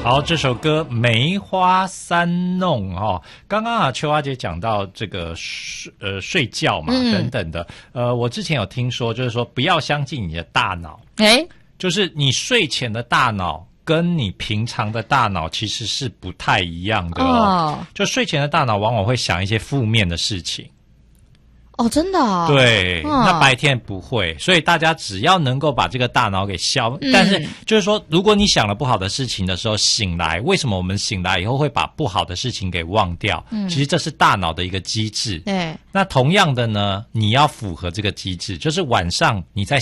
好，这首歌《梅花三弄》哦，刚刚啊，秋花姐讲到这个睡觉嘛，等等的。我之前有听说，就是说不要相信你的大脑，就是你睡前的大脑跟你平常的大脑其实是不太一样的哦。就睡前的大脑往往会想一些负面的事情。 哦，真的哦。 对，那白天不会，所以大家只要能够把这个大脑给但是就是说，如果你想了不好的事情的时候醒来，为什么我们醒来以后会把不好的事情给忘掉？其实这是大脑的一个机制。对，那同样的呢，你要符合这个机制，就是晚上你在